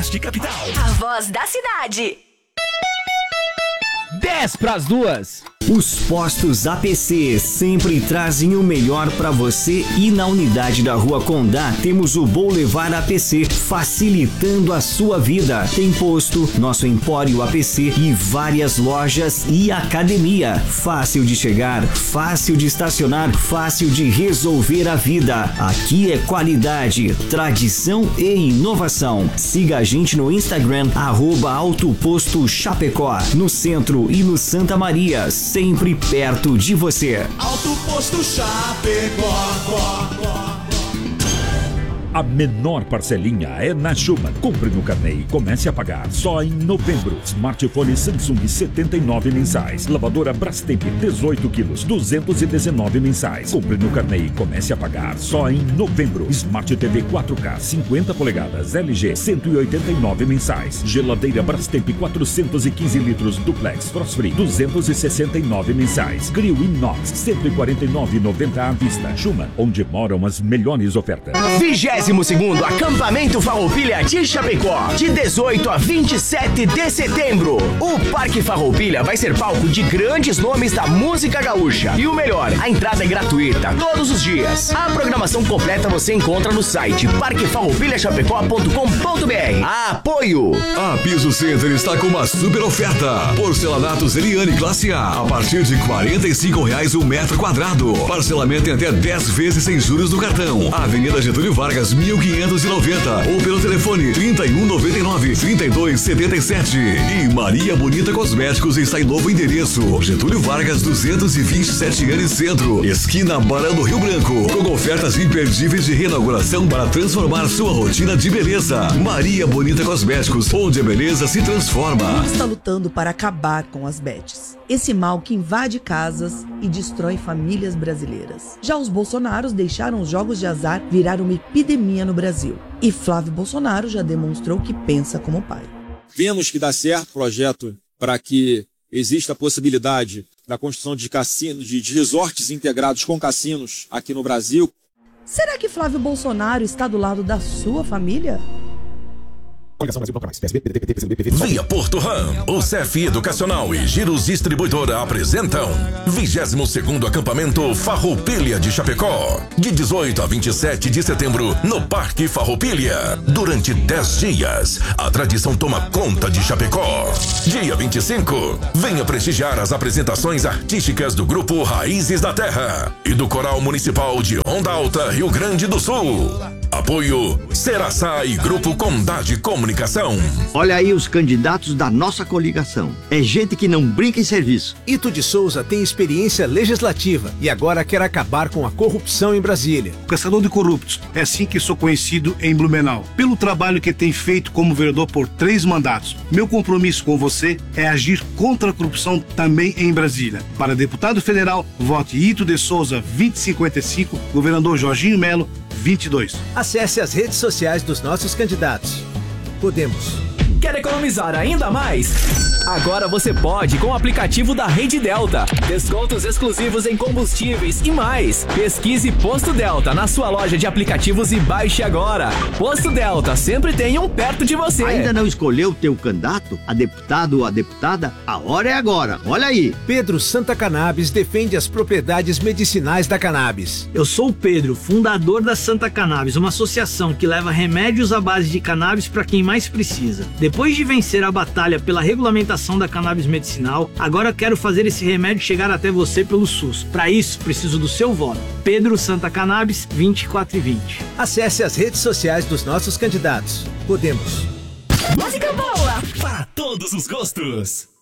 Oeste Capital. A voz da cidade. 1:10. Os postos APC sempre trazem o melhor para você e na unidade da Rua Condá temos o Boulevard APC, facilitando a sua vida. Tem posto, nosso Empório APC e várias lojas e academia. Fácil de chegar, fácil de estacionar, fácil de resolver a vida. Aqui é qualidade, tradição e inovação. Siga a gente no Instagram, @Autoposto Chapecó, no centro e no Santa Maria, sempre perto de você. Alto Posto Chapecó. A menor parcelinha é na Schumann. Compre no carnê e comece a pagar só em novembro. Smartphone Samsung 79 mensais. Lavadora Brastemp 18 quilos 219 mensais. Compre no carnê e comece a pagar só em novembro. Smart TV 4K 50 polegadas LG 189 mensais. Geladeira Brastemp 415 litros duplex frost free 269 mensais. Grill inox 149,90 à vista. Schumann, onde moram as melhores ofertas. 22º Acampamento Farroupilha de Chapecó, de 18 a 27 de setembro. O Parque Farroupilha vai ser palco de grandes nomes da música gaúcha. E o melhor, a entrada é gratuita todos os dias. A programação completa você encontra no site parquefarroupilhachapecó.com.br. Apoio! A Piso Center está com uma super oferta. Porcelanatos Eliane Classe A partir de R$ 45,00 o metro quadrado. Parcelamento em até 10 vezes sem juros no cartão. Avenida Getúlio Vargas 1590 ou pelo telefone 3199-3277. E Maria Bonita Cosméticos está em novo endereço, Getúlio Vargas 227 anos Centro, esquina Barão do Rio Branco, com ofertas imperdíveis de reinauguração para transformar sua rotina de beleza. Maria Bonita Cosméticos, onde a beleza se transforma. O mundo está lutando para acabar com as bets, esse mal que invade casas e destrói famílias brasileiras. Já os Bolsonaros deixaram os jogos de azar virar uma epidemia no Brasil. E Flávio Bolsonaro já demonstrou que pensa como pai. Vemos que dá certo o projeto para que exista a possibilidade da construção de cassinos, de resorts integrados com cassinos aqui no Brasil. Será que Flávio Bolsonaro está do lado da sua família? Via Porto Ram, o CEF Educacional e Giros Distribuidora apresentam 22º Acampamento Farroupilha de Chapecó, de 18 a 27 de setembro, no Parque Farroupilha. Durante 10 dias, a tradição toma conta de Chapecó. Dia 25, venha prestigiar as apresentações artísticas do grupo Raízes da Terra e do Coral Municipal de Onda Alta, Rio Grande do Sul. Apoio Seraçá e Grupo Condá de Comunicação. Olha aí os candidatos da nossa coligação. É gente que não brinca em serviço. Ito de Souza tem experiência legislativa e agora quer acabar com a corrupção em Brasília. Caçador de corruptos, é assim que sou conhecido em Blumenau. Pelo trabalho que tem feito como vereador por 3 mandatos. Meu compromisso com você é agir contra a corrupção também em Brasília. Para deputado federal, vote Ito de Souza 2055, governador Jorginho Melo 22. Acesse as redes sociais dos nossos candidatos. Podemos. Quer economizar ainda mais? Agora você pode com o aplicativo da Rede Delta. Descontos exclusivos em combustíveis e mais. Pesquise Posto Delta na sua loja de aplicativos e baixe agora. Posto Delta, sempre tem um perto de você. Ainda não escolheu o teu candidato? A deputado ou a deputada? A hora é agora. Olha aí. Pedro Santa Cannabis defende as propriedades medicinais da cannabis. Eu sou o Pedro, fundador da Santa Cannabis, uma associação que leva remédios à base de cannabis para quem mais precisa. Depois de vencer a batalha pela regulamentação da cannabis medicinal, agora quero fazer esse remédio chegar até você pelo SUS. Para isso, preciso do seu voto. Pedro Santa Cannabis, 24/20. Acesse as redes sociais dos nossos candidatos. Podemos. Música boa para todos os gostos.